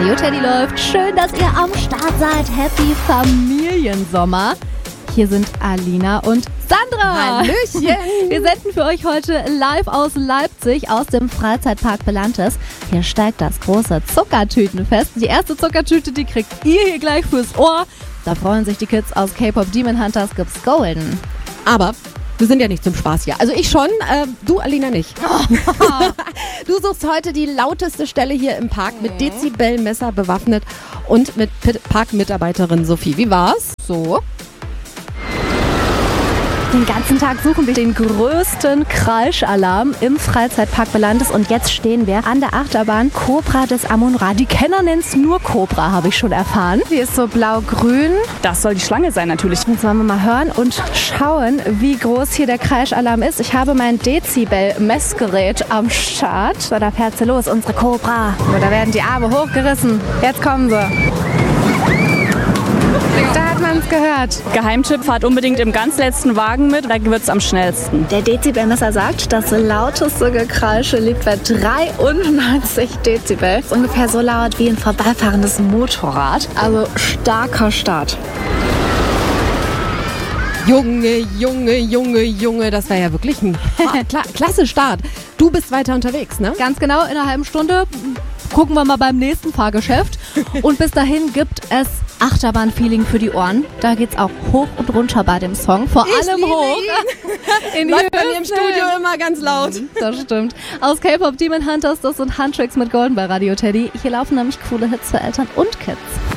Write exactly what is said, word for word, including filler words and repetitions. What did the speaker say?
Radio Teddy läuft. Schön, dass ihr am Start seid. Happy Familiensommer. Hier sind Alina und Sandra. Hallöchen. Wir senden für euch heute live aus Leipzig, aus dem Freizeitpark Belantes. Hier steigt das große Zuckertütenfest. Die erste Zuckertüte, die kriegt ihr hier gleich fürs Ohr. Da freuen sich die Kids aus K-Pop Demon Hunters. Gibt's Golden. Aber wir sind ja nicht zum Spaß hier. Also ich schon, äh, du Alina nicht. Du suchst heute die lauteste Stelle hier im Park mit Dezibelmesser bewaffnet und mit P- Parkmitarbeiterin Sophie. Wie war's? So. Den ganzen Tag suchen wir den größten Kreischalarm im Freizeitpark Belantes und jetzt stehen wir an der Achterbahn Cobra des Amun-Ra. Die Kenner nennen es nur Cobra, habe ich schon erfahren. Die ist so blau-grün. Das soll die Schlange sein natürlich. Jetzt wollen wir mal hören und schauen, wie groß hier der Kreischalarm ist. Ich habe mein Dezibel-Messgerät am Start. So, da fährt sie los, unsere Cobra. So, da werden die Arme hochgerissen. Jetzt kommen sie. Da hat man es gehört. Geheimtipp, fahrt unbedingt im ganz letzten Wagen mit, da wird's am schnellsten. Der Dezibelmesser sagt, das lauteste Gekreische liegt bei dreiundneunzig Dezibel. Das ist ungefähr so laut wie ein vorbeifahrendes Motorrad. Also starker Start. Junge, Junge, Junge, Junge, das war ja wirklich ein kla- klasse Start. Du bist weiter unterwegs, ne? Ganz genau, in einer halben Stunde gucken wir mal beim nächsten Fahrgeschäft. Und bis dahin gibt es Achterbahn-Feeling für die Ohren. Da geht's auch hoch und runter bei dem Song. Vor Ich allem liebe hoch. ihn. In die Läuft bei mir im höchsten Studio Höhen. immer ganz laut. Das stimmt. Aus K-Pop Demon Hunters, das sind Handtricks mit Golden bei Radio Teddy. Hier laufen nämlich coole Hits für Eltern und Kids.